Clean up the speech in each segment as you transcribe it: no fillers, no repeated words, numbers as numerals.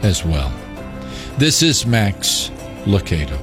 as well. This is Max Lucado.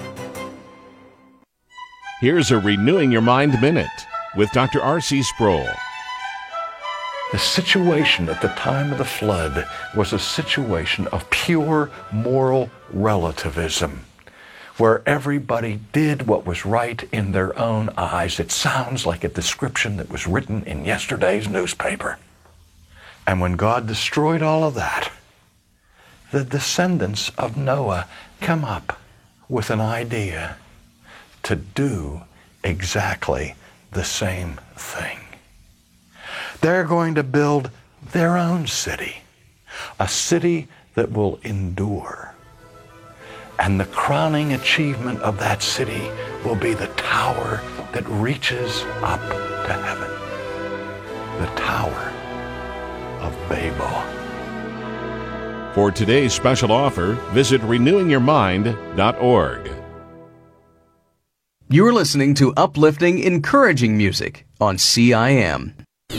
Here's a Renewing Your Mind Minute with Dr. R.C. Sproul. The situation at the time of the flood was a situation of pure moral relativism, where everybody did what was right in their own eyes. It sounds like a description that was written in yesterday's newspaper. And when God destroyed all of that, the descendants of Noah come up with an idea to do exactly the same thing. They're going to build their own city, a city that will endure. And the crowning achievement of that city will be the tower that reaches up to heaven, the Tower of Babel. For today's special offer, visit renewingyourmind.org. You're listening to uplifting, encouraging music on CIM.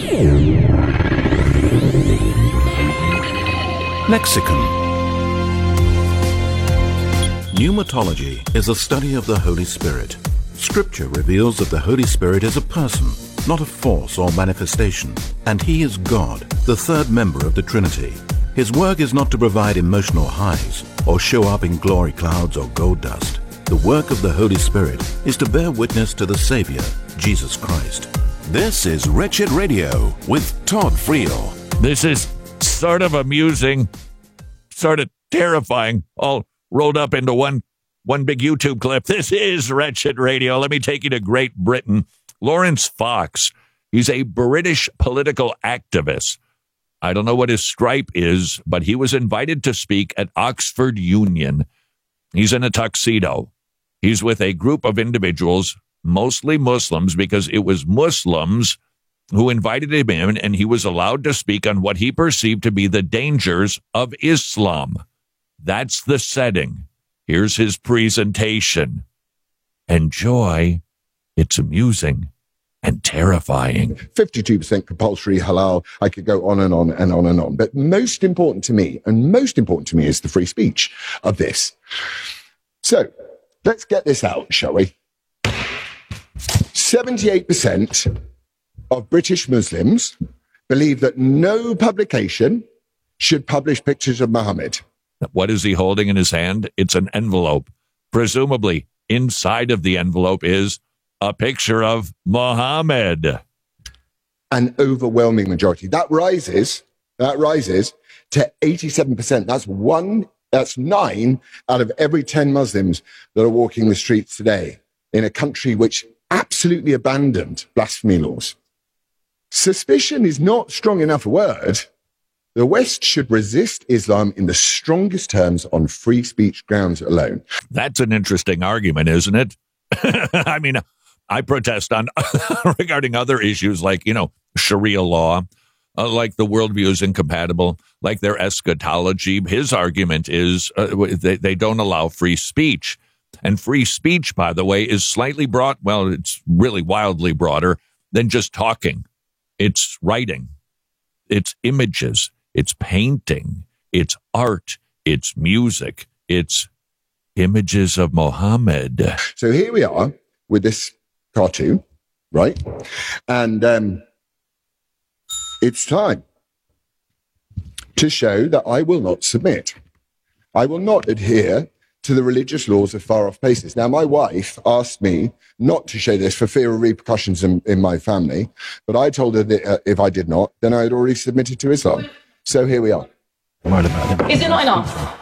Lexicon. Pneumatology is a study of the Holy Spirit. Scripture reveals that the Holy Spirit is a person, not a force or manifestation, and He is God, the third member of the Trinity. His work is not to provide emotional highs or show up in glory clouds or gold dust. The work of the Holy Spirit is to bear witness to the Savior, Jesus Christ. This is Wretched Radio with Todd Friel. This is sort of amusing, sort of terrifying, all rolled up into one big YouTube clip. This is Wretched Radio. Let me take you to Great Britain. Lawrence Fox, he's a British political activist. I don't know what his stripe is, but he was invited to speak at Oxford Union. He's in a tuxedo. He's with a group of individuals, mostly Muslims, because it was Muslims who invited him in, and he was allowed to speak on what he perceived to be the dangers of Islam. That's the setting. Here's his presentation. Enjoy. It's amusing and terrifying. 52% compulsory halal. I could go on and on and on and on. But most important to me is the free speech of this. So let's get this out, shall we? 78% of British Muslims believe that no publication should publish pictures of Muhammad. What is he holding in his hand? It's an envelope. Presumably, inside of the envelope is a picture of Muhammad. An overwhelming majority. That rises to 87%. That's 9 out of every 10 Muslims that are walking the streets today in a country which absolutely abandoned blasphemy laws. Suspicion is not strong enough a word. The West should resist Islam in the strongest terms on free speech grounds alone. That's an interesting argument, isn't it? I mean, I protest on regarding other issues like, Sharia law, like the worldview is incompatible, like their eschatology. His argument is they don't allow free speech. And free speech, by the way, is slightly broad. Well, it's really wildly broader than just talking. It's writing. It's images. It's painting. It's art. It's music. It's images of Muhammad. So here we are with this cartoon, right? And it's time to show that I will not submit. I will not adhere to the religious laws of far-off places. Now, my wife asked me not to show this for fear of repercussions in my family, but I told her that if I did not, then I had already submitted to Islam. So here we are. Is it not enough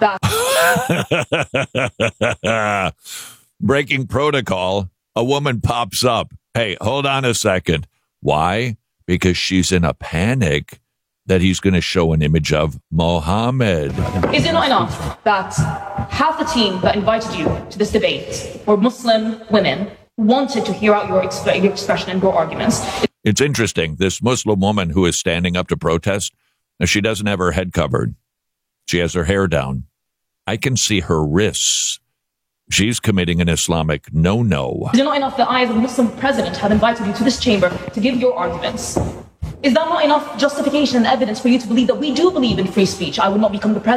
that... Breaking protocol, a woman pops up. Hey, hold on a second. Why? Because she's in a panic that he's going to show an image of Muhammad. Is it not enough that half the team that invited you to this debate were Muslim women who wanted to hear out your expression and your arguments? It's interesting. This Muslim woman who is standing up to protest, she doesn't have her head covered. She has her hair down. I can see her wrists. She's committing an Islamic no-no. Is it not enough that I, as a Muslim president, have invited you to this chamber to give your arguments? Is that not enough justification and evidence for you to believe that we do believe in free speech? I would not become the president.